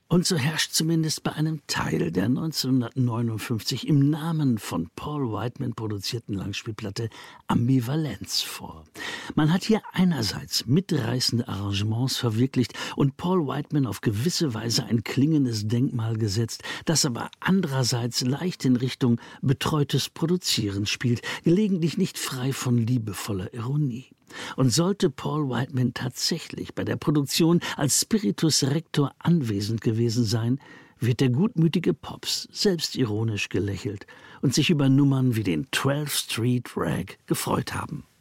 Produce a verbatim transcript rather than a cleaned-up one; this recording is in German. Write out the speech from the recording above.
Und so herrscht zumindest bei einem Teil der neunzehnhundertneunundfünfzig im Namen von Paul Whiteman produzierten Langspielplatte Ambivalenz vor. Man hat hier einerseits mitreißende Arrangements verwirklicht und Paul Whiteman auf gewisse Weise ein klingendes Denkmal gesetzt, das aber andererseits leicht in Richtung betreutes Produzieren spielt, gelegentlich nicht frei von liebevoller Ironie. Und sollte Paul Whiteman tatsächlich bei der Produktion als Spiritus Rector anwesend gewesen sein, wird der gutmütige Pops selbstironisch gelächelt und sich über Nummern wie den twelfth Street Rag gefreut haben.